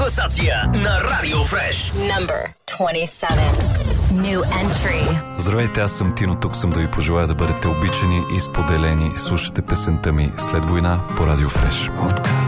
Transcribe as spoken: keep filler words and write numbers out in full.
класация на Радио Фреш. Number twenty-seven. New entry. Здравейте, аз съм Тино, тук съм да ви пожелая да бъдете обичани и споделени. Слушате песента ми "След война" по Радио Фреш.